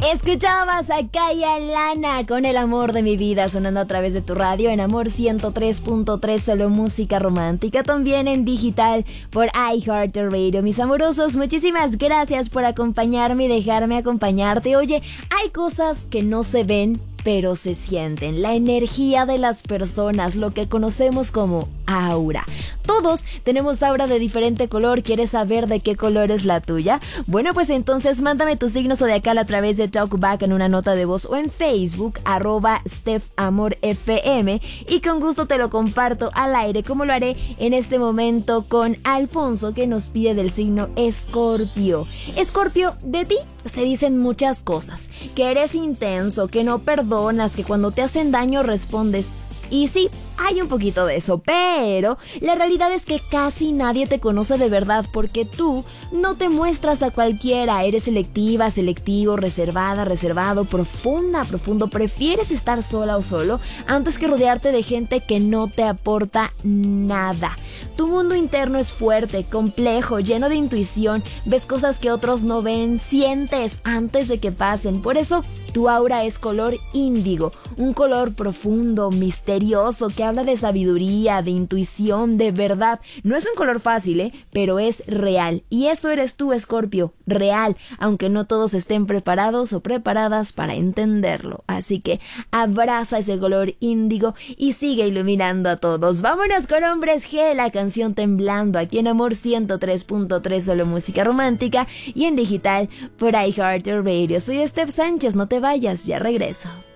Escuchabas a Kaya Lana con El amor de mi vida, sonando a través de tu radio en Amor 103.3, solo música romántica, también en digital por iHeartRadio. Mis amorosos, muchísimas gracias por acompañarme y dejarme acompañarte. Oye, hay cosas que no se ven, pero se sienten. La energía de las personas, lo que conocemos como aura. Todos tenemos aura de diferente color. ¿Quieres saber de qué color es la tuya? Bueno, pues entonces mándame tu signo zodiacal a través de TalkBack en una nota de voz o en Facebook, @StephAmorFM, y con gusto te lo comparto al aire, como lo haré en este momento con Alfonso, que nos pide del signo Escorpio. Escorpio, de ti se dicen muchas cosas, que eres intenso, que no perdonas, que cuando te hacen daño respondes. Y sí, hay un poquito de eso, pero la realidad es que casi nadie te conoce de verdad, porque tú no te muestras a cualquiera. Eres selectiva, selectivo, reservada, reservado, profunda, profundo. Prefieres estar sola o solo antes que rodearte de gente que no te aporta nada. Tu mundo interno es fuerte, complejo, lleno de intuición. Ves cosas que otros no ven, sientes antes de que pasen. Por eso tu aura es color índigo, un color profundo, misterioso, que habla de sabiduría, de intuición, de verdad. No es un color fácil, pero es real. Y eso eres tú, Escorpio, real, aunque no todos estén preparados o preparadas para entenderlo. Así que abraza ese color índigo y sigue iluminando a todos. Vámonos con Hombres G, la canción Temblando, aquí en Amor 103.3, solo música romántica, y en digital por iHeartRadio. Soy Steph Sánchez, no te vayas, ya regreso.